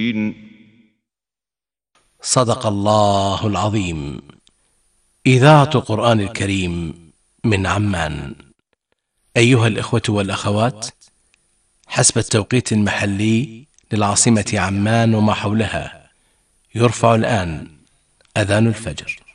صدق الله العظيم. إذاعة قرآن الكريم من عمان. أيها الإخوة والأخوات، حسب التوقيت المحلي للعاصمة عمان وما حولها، يرفع الآن أذان الفجر.